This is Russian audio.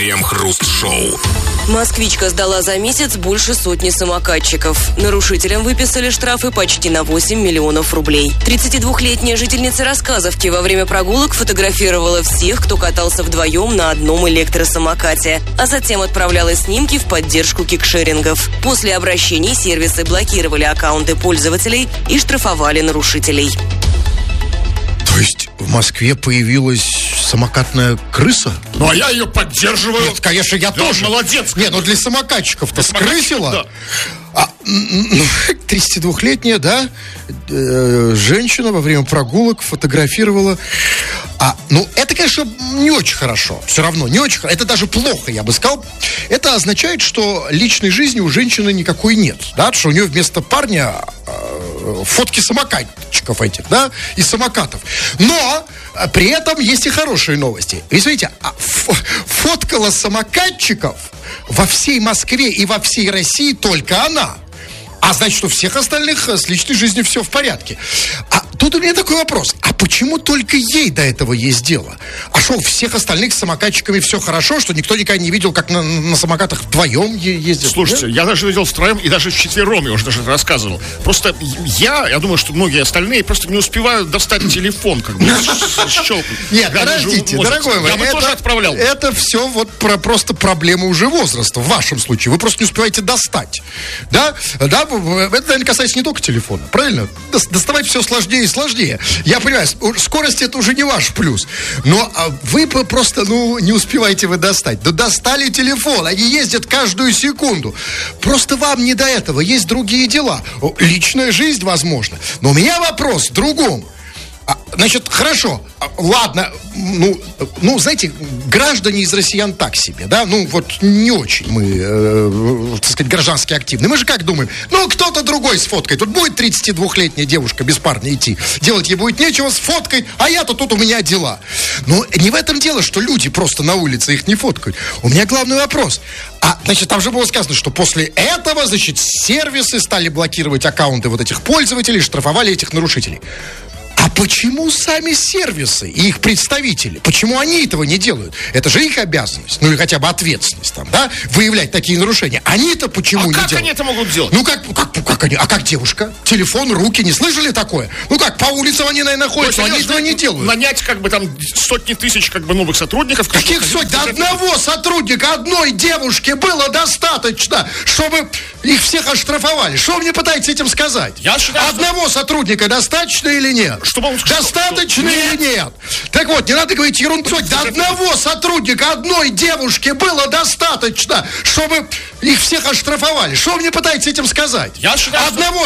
Крем-хруст-шоу. Москвичка сдала за месяц больше сотни самокатчиков. Нарушителям выписали штрафы почти на 8 миллионов рублей. 32-летняя жительница Рассказовки во время прогулок фотографировала всех, кто катался вдвоем на одном электросамокате, а затем отправляла снимки в поддержку кикшерингов. После обращений сервисы блокировали аккаунты пользователей и штрафовали нарушителей. То есть в Москве появилась самокатная крыса? Ну, а я ее поддерживаю. Нет, конечно, я тоже. Молодец. Не, ну для самокатчиков-то скрысила. Да. 32-летняя, да, женщина во время прогулок фотографировала. Это, конечно, не очень хорошо. Все равно, не очень хорошо. Это даже плохо, я бы сказал. Это означает, что личной жизни у женщины никакой нет. Да, что у нее вместо парня фотки самокатчиков этих, да, и самокатов. Но при этом есть и хорошие новости. Вы смотрите, фоткала самокатчиков во всей Москве и во всей России только она. А значит, что у всех остальных с личной жизнью все в порядке. А тут у меня такой вопрос. А почему только ей до этого есть дело? А что, у всех остальных с самокатчиками все хорошо, что никто никогда не видел, как на самокатах вдвоем ездят? Слушайте, я даже видел втроем и даже вчетвером, я уже даже рассказывал. Просто я думаю, что многие остальные просто не успевают достать телефон, как бы щелкнуть. Нет, подождите, дорогой мой. Я бы тоже отправлял. Это все вот просто проблема уже возраста. В вашем случае. Вы просто не успеваете достать. Да? Да, это, наверное, касается не только телефона. Правильно? Доставать все сложнее и сложнее. Я понимаю, скорость это уже не ваш плюс. Но вы просто, не успеваете вы достать. Да достали телефон, они ездят каждую секунду. Просто вам не до этого, есть другие дела. Личная жизнь, возможно. Но у меня вопрос в другом. Значит, хорошо, ладно, знаете, граждане из россиян так себе, да, не очень мы, так сказать, граждански активны. Мы же как думаем, кто-то другой сфоткает. Тут будет 32-летняя девушка без парня идти, делать ей будет нечего, сфоткай, а я-то тут у меня дела. Но не в этом дело, что люди просто на улице их не фоткают. У меня главный вопрос. Значит, там же было сказано, что после этого, значит, сервисы стали блокировать аккаунты вот этих пользователей, штрафовали этих нарушителей. А почему сами сервисы и их представители, почему они этого не делают? Это же их обязанность, или хотя бы ответственность там, да, выявлять такие нарушения. Они-то почему не делают? А как они это могут делать? Как они? А как девушка? Телефон, руки, не слышали такое? По улицам они, наверное, ходят, но они этого не делают. Нанять, сотни тысяч, новых сотрудников. Каких сотен? Да одного сотрудника, одной девушки было достаточно, чтобы их всех оштрафовали. Что вы мне пытаетесь этим сказать? Я считаю, одного сотрудника достаточно или нет? Достаточно или нет? Так вот, не надо говорить ерунду. До одного сотрудника, одной девушки было достаточно, чтобы их всех оштрафовали. Что вы мне пытаетесь этим сказать? Я считаю, одного